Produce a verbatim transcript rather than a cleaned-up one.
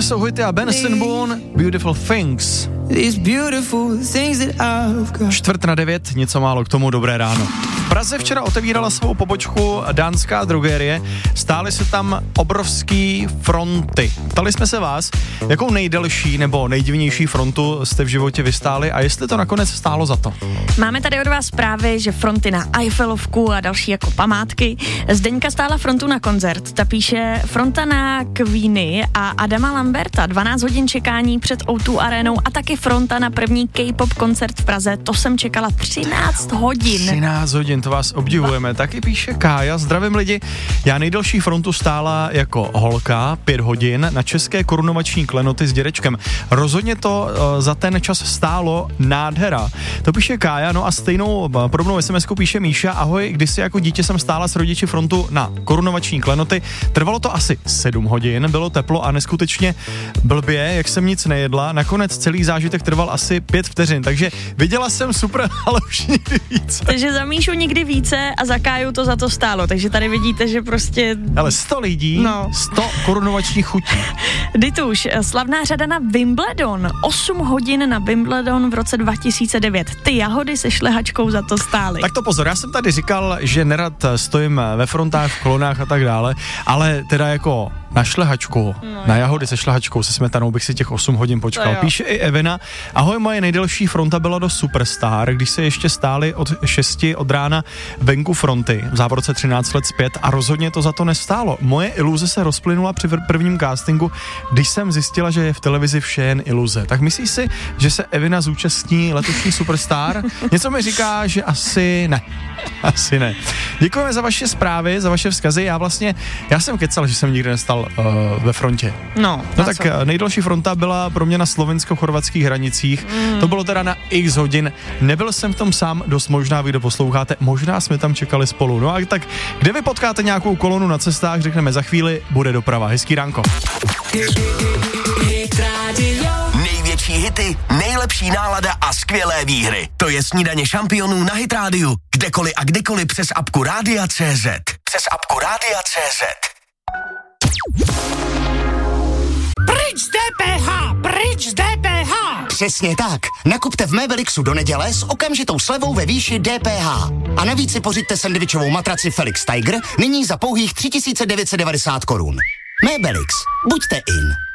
jsou hity a Benson Boone, Beautiful Things. Čtvrt na devět, něco málo k tomu, dobré ráno. V Praze včera otevírala svou pobočku dánská drogerie, stály se tam obrovský fronty. Ptali jsme se vás, jakou nejdelší nebo nejdivnější frontu jste v životě vystáli a jestli to nakonec stálo za to. Máme tady od vás zprávy, že fronty na Eiffelovku a další jako památky. Zdeňka stála frontu na koncert. Ta píše fronta na Queeny a Adama Lamberta, dvanáct hodin čekání před ó dva arénou a taky fronta na první K-pop koncert v Praze. To jsem čekala třináct hodin. třináct hodin, to vás obdivujeme. Taky píše Kája, zdravím lidi. Já nejdelší frontu stála jako holka, pět hodin, na české korunovační klenoty s dědečkem. Rozhodně to uh, za ten čas stálo nádhera. To píše Kája, no a stejnou uh, podobnou SMSku píše Míša. Ahoj, kdysi jako dítě jsem stála s rodiči frontu na korunovační klenoty. Trvalo to asi sedm hodin, bylo teplo a neskutečně blbě, jak jsem nic nejedla. Nakonec celý zážitek trval asi pět vteřin, takže viděla jsem super, ale už nikdy více. Takže za Míšu nikdy více a za Káju to za to stálo, takže tady vidíte, že prostě... Ale sto lidí, no. sto korunovačních chutí. Dituš, slavná řada na Wimbledon, osm hodin na Wimbledon v roce dva tisíce devět. Ty jahody se šlehačkou za to stály. Tak to pozor, já jsem tady říkal, že nerad stojím ve frontách, v kolonách a tak dále, ale teda jako na šlehačku, no, na jahody se šlehačkou se smetanou bych si těch osm hodin počkal. Píše i Evena, ahoj, moje nejdelší fronta byla do Superstar, když se ještě stály od šesti od rána venku fronty, v závorce třináct let zpět a rozhodně to za to nestálo. Moje iluze se rozplynula při prvním castingu, když jsem zjistila, že je v televizi vše jen iluze. Tak myslíš si, že se Evina zúčastní letošní Superstar? Něco mi říká, že asi ne. Asi ne. Děkujeme za vaše zprávy, za vaše vzkazy. Já vlastně, já jsem kecal, že jsem nikdy nestal uh, ve frontě. No, no tak co? Nejdelší fronta byla pro mě na slovensko-chorvatských hranicích. Mm. To bylo teda na x hodin. Nebyl jsem v tom sám, dost možná vy, kdo posloucháte. Možná jsme tam čekali spolu. No a tak, kde vy potkáte nějakou kolonu na cestách, řekneme za chvíli, bude doprava. Hezký ránko. Největší hity, nejlepší nálada a skvělé výhry. To je Snídaně šampionů na Hit Rádiu. Kdekoliv a kdykoliv přes apku Rádia tečka cé zet. Přes apku Rádia tečka cé zet. Pryč z dé pé há! Pryč z dé pé há! Přesně tak. Nakupte v Mebelixu do neděle s okamžitou slevou ve výši dé pé há. A navíc si pořiďte sendvičovou matraci Felix Tiger nyní za pouhých tři tisíce devět set devadesát korun. Mebelix. Buďte in.